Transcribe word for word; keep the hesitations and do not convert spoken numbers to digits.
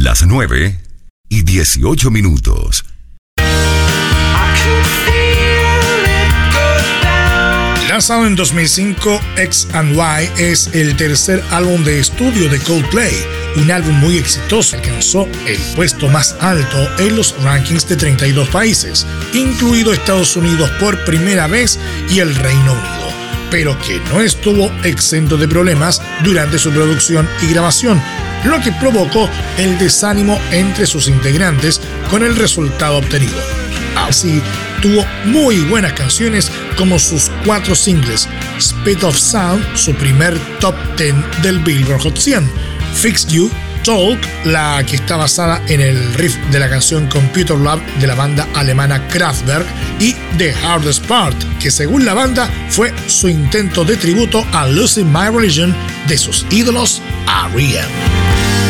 Las nueve y dieciocho minutos. Lanzado en dos mil cinco, X and Y es el tercer álbum de estudio de Coldplay, un álbum muy exitoso que alcanzó el puesto más alto en los rankings de treinta y dos países, incluido Estados Unidos por primera vez y el Reino Unido, pero que no estuvo exento de problemas durante su producción y grabación, lo que provocó el desánimo entre sus integrantes con el resultado obtenido. Así, tuvo muy buenas canciones como sus cuatro singles: Speed of Sound, su primer top diez del Billboard Hot cien, Fix You, Talk, la que está basada en el riff de la canción Computer Love de la banda alemana Kraftwerk, y The Hardest Part, que según la banda fue su intento de tributo a Losing My Religion de sus ídolos R E M.